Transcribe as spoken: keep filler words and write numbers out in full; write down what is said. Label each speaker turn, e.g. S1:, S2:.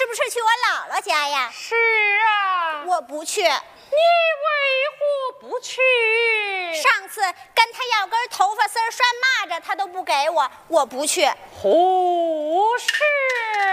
S1: 是不是去我姥姥家呀？
S2: 是啊。
S1: 我不去。
S2: 你为何不去？
S1: 上次跟他要根头发丝拴蚂蚱，他都不给我，我不去。
S2: 胡是。